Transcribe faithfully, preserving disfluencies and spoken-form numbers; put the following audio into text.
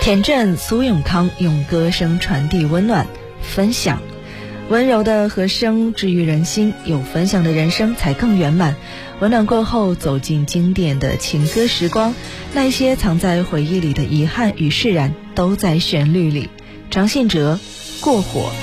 田震、苏永康用歌声传递温暖，分享。温柔的和声治愈人心，有分享的人生才更圆满。温暖过后，走进经典的情歌时光，那些藏在回忆里的遗憾与释然，都在旋律里。张信哲，过火。